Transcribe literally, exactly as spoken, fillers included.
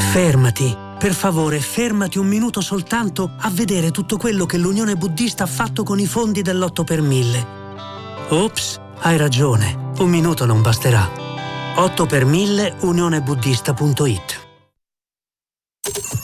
Fermati, per favore, fermati un minuto soltanto a vedere tutto quello che l'Unione Buddista ha fatto con i fondi dell'otto per mille. Ops, hai ragione, un minuto non basterà. otto per mille unionebuddista punto it